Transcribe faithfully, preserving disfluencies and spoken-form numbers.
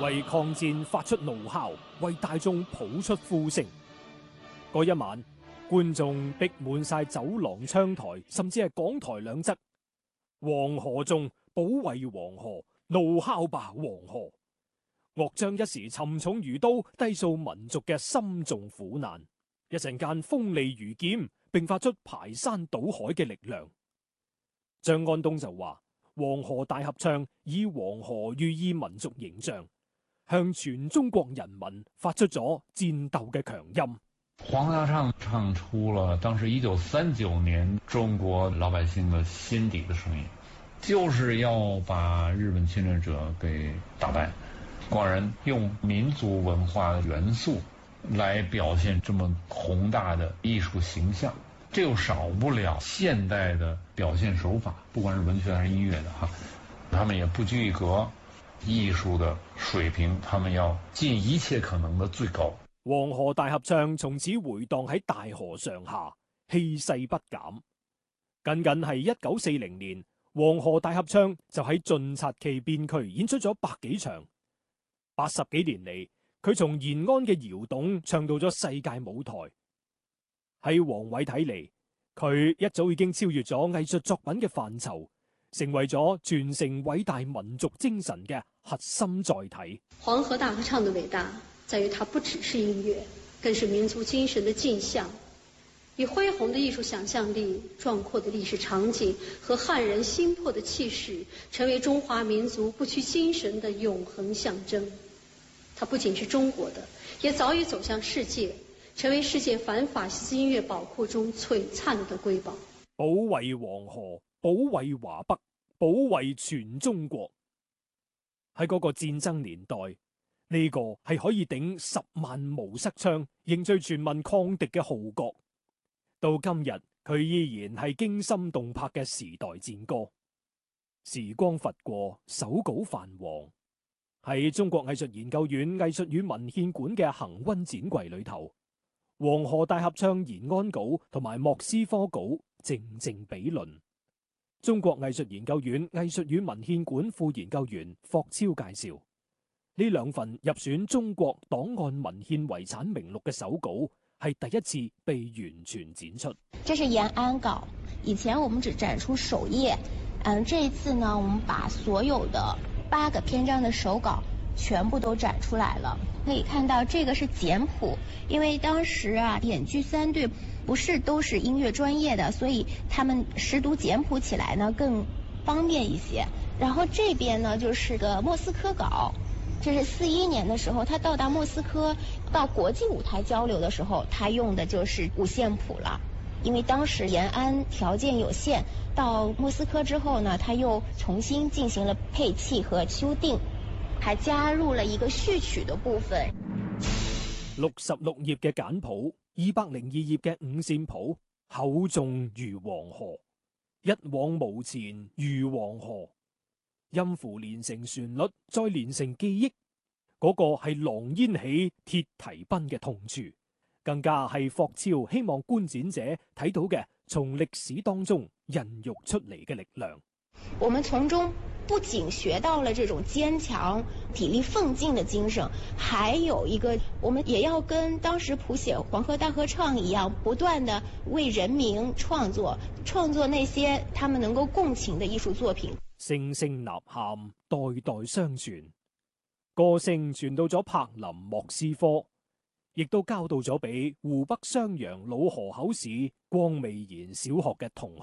為抗戰發出怒吼，為大眾譜出呼聲。嗰一晚，觀眾逼滿晒走廊、窗台，甚至係講台兩側。黃河中，保衛黃河，怒吼吧黃河！樂章一時沉重如刀，低訴民族嘅深重苦難。一陣間鋒利如劍，並發出排山倒海嘅力量。張安東就話：黃河大合唱以黃河寓意民族形象，向全中國人民發出咗戰鬥嘅強音。 黃河大合唱唱出了當時一九三九年中國老百姓的心底的聲音，就是要把日本侵略者給打敗。廣人用民族文化元素來表現這麼宏大的藝術形象，這又少不了現代的表現手法，不管是文學還是音樂的哈，他們也不拘一格，藝術的水平他們要盡一切可能的最高。 黃河大合唱從此回蕩喺大河上下，氣勢不減。僅僅係一九四零年，黃河大合唱就喺晉察冀邊區演出咗百幾場。八十幾年嚟，佢從延安嘅窯洞唱到咗世界舞台。喺王偉睇嚟，佢一早已經超越咗藝術作品嘅範疇，成為咗傳承偉大民族精神嘅核心載體。 黃河大合唱的偉大在於它不只是音樂，更是民族精神的鏡像，以恢宏的藝術想象力、壯闊的歷史場景和撼人心魄的氣勢，成為中華民族不屈精神的永恆象徵。它不僅是中國的，也早已走向世界，成為世界反法西斯音樂寶庫中璀璨的瑰寶。 保衛黃河，保衛華北，保衛全中國。喺嗰個戰爭年代，呢個係可以頂十萬毛瑟槍，凝聚全民抗敵嘅號角。到今日，佢依然係驚心動魄嘅時代戰歌。時光拂過，手稿泛黃。喺中國藝術研究院藝術與文獻館嘅恒溫展櫃裏頭，黃河大合唱延安稿同埋莫斯科稿靜靜比鄰。中國藝術研究院藝術與文獻館副研究員霍超介紹，呢兩份入選中國檔案文獻遺產名錄嘅手稿係第一次被完全展出。 這是延安稿，以前我們只展出首頁，嗯，這一次呢，我們把所有的八個篇章的手稿全部都展出來了。可以看到這個是簡譜，因為當時啊，演劇三隊不是都是音樂專業的，所以他們識讀簡譜起來呢更方便一些。然後這邊呢就是個莫斯科稿，這是四一年的時候他到達莫斯科，到國際舞台交流的時候，他用的就是五線譜了。因為當時延安條件有限，到莫斯科之後呢，他又重新進行了配器和修訂，還加入了一個序曲的部分。 六十六頁嘅簡譜，二百零二頁嘅五線譜，厚重如黃河，一往無前如黃河。音符連成旋律，再連成記憶，嗰、那個係狼煙起，鐵蹄奔嘅痛處。更加係霍超希望觀展者睇到嘅，從歷史當中孕育出嚟嘅力量。 我們從中不僅學到了這種堅強、砥礪奮進的精神，還有一個，我們也要跟當時譜寫黃河大合唱一樣，不斷地為人民創作，創作那些他們能夠共情的藝術作品。 聲聲吶喊，代代相傳，歌聲傳到咗柏林、莫斯科。亦都交到咗俾湖北襄陽老河口市光味賢小學嘅同學。